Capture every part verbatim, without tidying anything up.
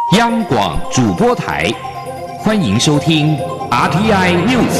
央广主播台，欢迎收听 R T I News。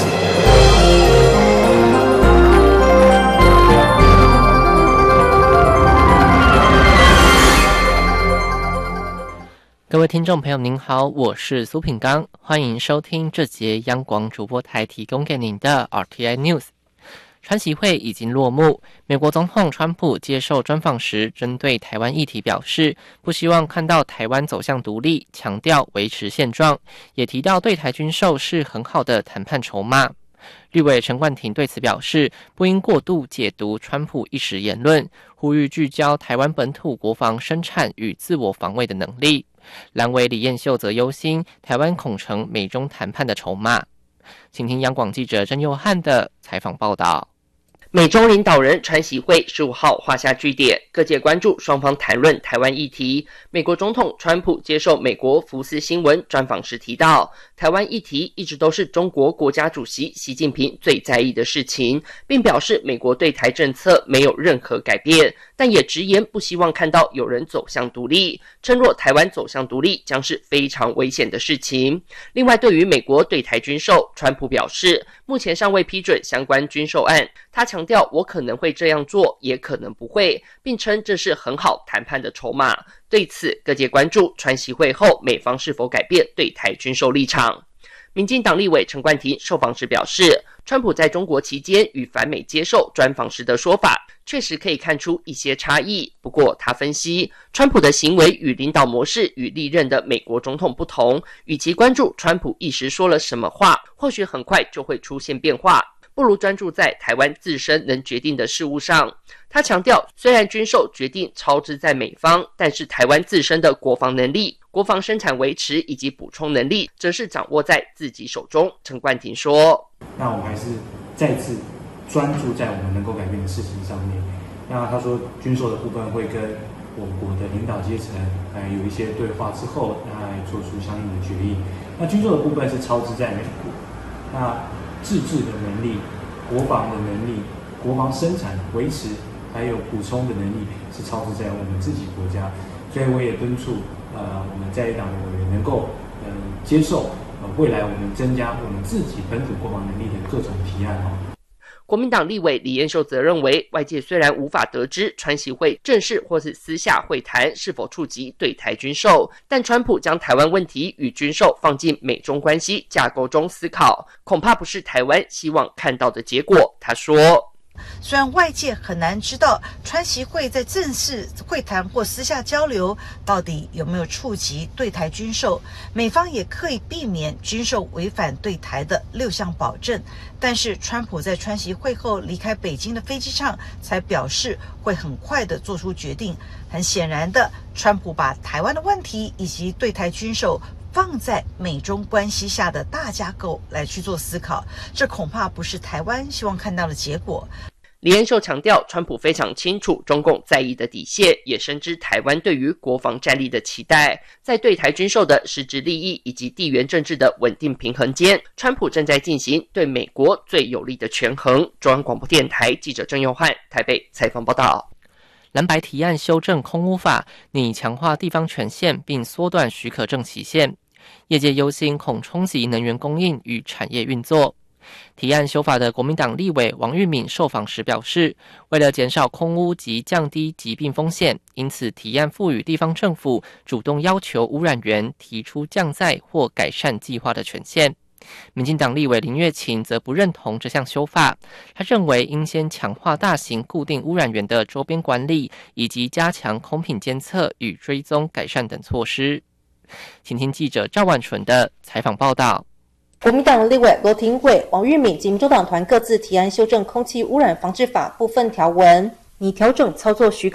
各位听众朋友您好，我是苏品刚，欢迎收听这节央广主播台提供给您的 R T I News。川习会已经落幕，美国总统川普接受专访时，针对台湾议题表示，不希望看到台湾走向独立，强调维持现状，也提到对台军售是很好的谈判筹码。立委陈冠廷对此表示，不应过度解读川普一时言论，呼吁聚焦台湾本土国防生产与自我防卫的能力。蓝委李彦秀则忧心，台湾恐成美中谈判的筹码。请听央广记者曾佑汉的采访报道。 美中领导人川习会十五号画下句点，各界关注双方谈论台湾议题。美国总统川普接受美国福斯新闻专访时提到，台湾议题一直都是中国国家主席习近平最在意的事情，并表示美国对台政策没有任何改变，但也直言不希望看到有人走向独立，称若台湾走向独立将是非常危险的事情。另外，对于美国对台军售，川普表示目前尚未批准相关军售案，他强调我可能会这样做，也可能不会，并称这是很好谈判的筹码。对此，各界关注川习会后美方是否改变对台军售立场。民进党立委陈冠廷受访时表示，川普在中国期间与反美接受专访时的说法确实可以看出一些差异，不过他分析，川普的行为与领导模式与历任的美国总统不同，与其关注川普一时说了什么话，或许很快就会出现变化，不如专注在台湾自身能决定的事务上。他强调，虽然军售决定操之在美方，但是台湾自身的国防能力、国防生产维持以及补充能力，则是掌握在自己手中。陈冠廷说：“ 那我们还是再次专注在我们能够改变的事情上面。那他说，军售的部分会跟我国的领导阶层来有一些对话之后，来做出相应的决议。那军售的部分是操之在美国，那自治的能力、国防的能力、国防生产维持还有补充的能力是操之在我们自己国家，所以我也敦促呃我们在野党的委员能够呃接受呃未来我们增加我们自己本土国防能力的各种提案哦。” 国民党立委李彦秀则认为，外界虽然无法得知川习会正式或是私下会谈是否触及对台军售，但川普将台湾问题与军售放进美中关系架构中思考，恐怕不是台湾希望看到的结果。他说， 虽然外界很难知道川习会在正式会谈或私下交流到底有没有触及对台军售，美方也刻意避免军售违反对台的六项保证，但是川普在川习会后离开北京的飞机上才表示会很快的做出决定。很显然的，川普把台湾的问题以及对台军售放在美中关系下的大架构来去做思考，这恐怕不是台湾希望看到的结果。 李彦秀强调，川普非常清楚中共在意的底线，也深知台湾对于国防战力的期待，在对台军售的实质利益以及地缘政治的稳定平衡间，川普正在进行对美国最有利的权衡。中央广播电台记者郑佑汉台北采访报道。 蓝白提案修正空污法，拟强化地方权限并缩短许可证期限，业界忧心恐冲击能源供应与产业运作。提案修法的国民党立委王玉敏受访时表示，为了减少空污及降低疾病风险，因此提案赋予地方政府主动要求污染源提出降载或改善计划的权限。民进党立委林月琴则不认同这项修法，他认为应先强化大型固定污染源的周边管理，以及加强空品监测与追踪改善等措施。请听记者赵万纯的采访报道。 国民党立委罗廷伟、王玉敏及民众党团各自提案修正空气污染防治法部分条文，拟调整操作许可